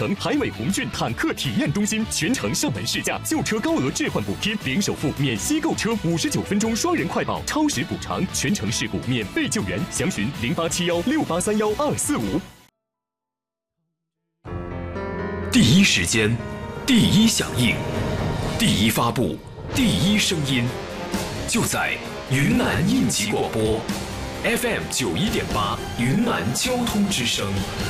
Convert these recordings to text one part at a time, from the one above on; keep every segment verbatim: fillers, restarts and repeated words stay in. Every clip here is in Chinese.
城海伟鸿俊坦克体验中心，全程上门试驾，旧车高额置换补贴，零首付免息购车，五十九分钟双人快保，超时补偿，全程事故免费救援。详询零八七幺六八三幺二四五。 第一时间，第一响应，第一发布，第一声音，就在云南应急广播 F M 九一点八，云南交通之声。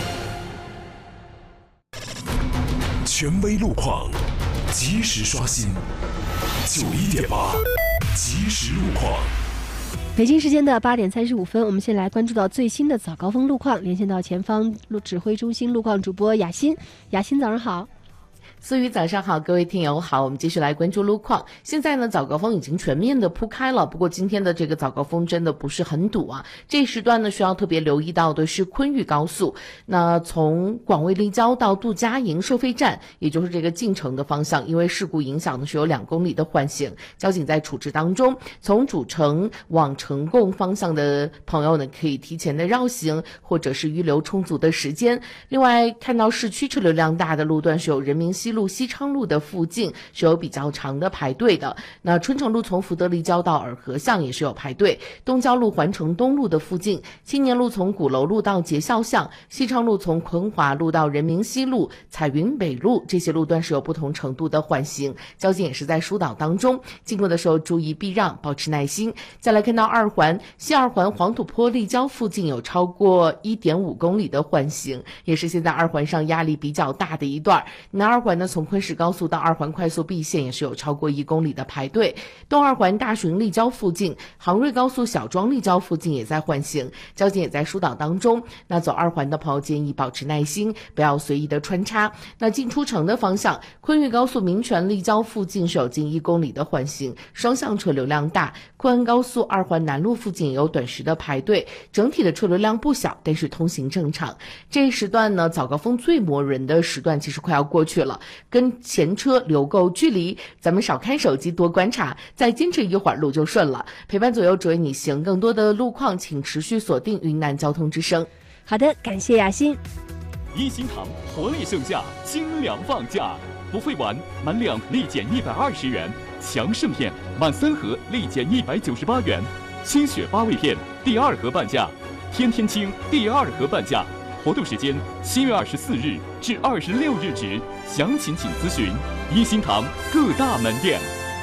权威路况，及时刷新。九一点八，及时路况。 北京时间的八点三十五分，我们先来关注到最新的早高峰路况，连线到前方路指挥中心路况主播雅欣。雅欣，早上好。 思雨早上好，各位听友好，我们继续来关注路况。现在呢，早高峰已经全面的铺开了，不过今天的这个早高峰真的不是很堵啊。这一时段呢，需要特别留意到的是昆玉高速，那从广卫立交到杜家营收费站，也就是这个进城的方向，因为事故影响呢是有两公里的缓行，交警在处置当中。从主城往成贡方向的朋友呢，可以提前的绕行，或者是预留充足的时间。另外，看到市区车流量大的路段是有人民西路、西昌路的附近是有比较长的排队的。那春城路从福德立交到洱河巷也是有排队。东郊路环城东路的附近，青年路从鼓楼路到节孝巷，西昌路从昆华路到人民西路、彩云北路，这些路段是有不同程度的缓行，交警也是在疏导当中，经过的时候注意避让，保持耐心。再来看到二环，西二环黄土坡立交附近有超过 一点五公里的缓行，也是现在二环上压力比较大的一段。南二环呢，从昆石高速到二环快速 B 线也是有超过一公里的排队。东二环大巡立交附近，杭瑞高速小庄立交附近也在缓行，交警也在疏导当中。那走二环的朋友建议保持耐心，不要随意的穿插。那进出城的方向，昆玉高速民权立交附近是有近一公里的缓行，双向车流量大。昆安高速二环南路附近也有短时的排队，整体的车流量不小，但是通行正常。这一时段呢，早高峰最磨人的时段其实快要过去了，跟前车留够距离，咱们少看手机，多观察，再坚持一会儿路就顺了。陪伴左右只为你行，更多的路况请持续锁定云南交通之声。 好的，感谢雅欣。 一心堂活力盛夏，精粮放假，不费完满两立减一百二十元，强盛片满三盒立减一百九十八元，清血八味片第二盒半价，天天清第二盒半价。活动时间七月二十四日至二十六日止，详情请咨询一心堂各大门店。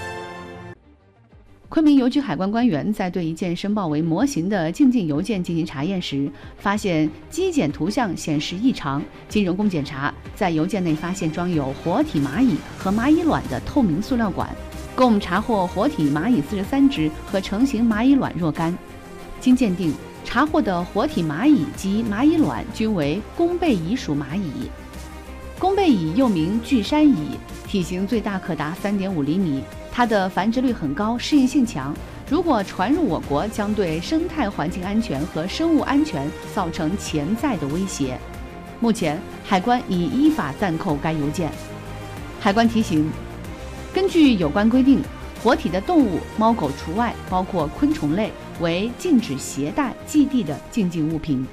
昆明邮局海关官员在对一件申报为模型的进境邮件进行查验时，发现机检图像显示异常。经人工检查，在邮件内发现装有活体蚂蚁和蚂蚁卵的透明塑料管，共查获活体蚂蚁四十三只和成型蚂蚁卵若干。经鉴定，查获的活体蚂蚁及蚂蚁卵均为弓背蚁属蚂蚁。弓背蚁又名巨山蚁，体型最大可达 三点五厘米，它的繁殖率很高，适应性强。如果传入我国，将对生态环境安全和生物安全造成潜在的威胁。目前，海关已依法暂扣该邮件。海关提醒，根据有关规定，活体的动物，猫狗除外，包括昆虫类，为禁止携带寄递的进境物品。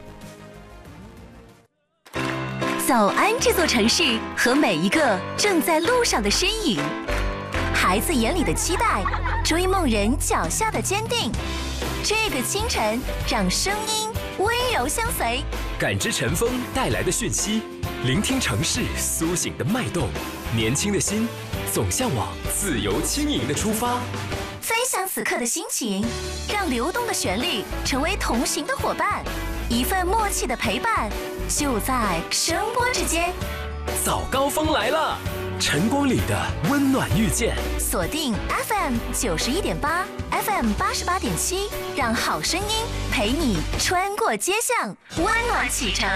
早安这座城市和每一个正在路上的身影，孩子眼里的期待，追梦人脚下的坚定。这个清晨，让声音温柔相随， 感知晨风带来的讯息，聆听城市苏醒的脉动。年轻的心总向往自由轻盈的出发。 分享此刻的心情，让流动的旋律成为同行的伙伴，一份默契的陪伴，就在声波之间。 早高峰来了，晨光里的温暖遇见。 锁定 F M 九十一点八 ，F M 八十八点七，让好声音陪你穿过街巷，温暖启程。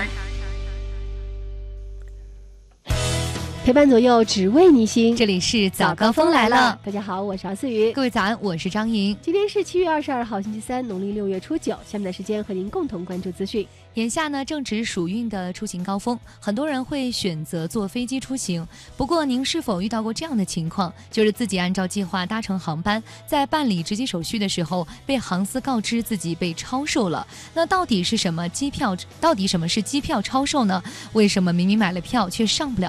陪伴左右，只为你行。 这里是早高峰来了， 大家好，我是敖思雨。 各位早安，我是张莹。 今天是七月二十二号，星期三，农历六月初九。下面的时间和您共同关注资讯。 眼下呢，正值暑运的出行高峰，很多人会选择坐飞机出行。不过，您是否遇到过这样的情况，就是自己按照计划搭乘航班，在办理值机手续的时候，被航司告知自己被超售了？那到底是什么机票？到底什么是机票超售呢？为什么明明买了票却上不了